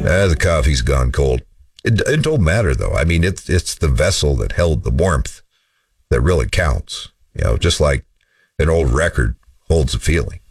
The coffee's gone cold. It don't matter, though. I mean, it's the vessel that held the warmth that really counts. Just like an old record holds a feeling.